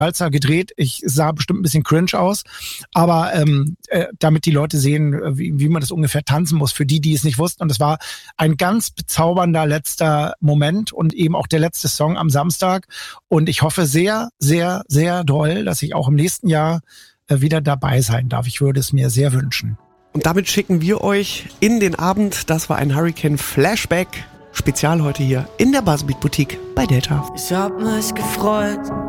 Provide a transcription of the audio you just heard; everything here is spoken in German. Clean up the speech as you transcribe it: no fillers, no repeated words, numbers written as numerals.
Walzer gedreht. Ich sah bestimmt ein bisschen cringe aus, aber damit die Leute sehen, wie man das ungefähr tanzen muss, für die es nicht wussten. Und es war ein ganz bezaubernder letzter Moment und eben auch der letzte Song am Samstag. Und ich hoffe sehr, sehr, sehr doll, dass ich auch im nächsten Jahr wieder dabei sein darf. Ich würde es mir sehr wünschen. Und damit schicken wir euch in den Abend. Das war ein Hurricane Flashback Spezial heute hier in der Buzzbeat Boutique bei Delta. Ich hab mich gefreut,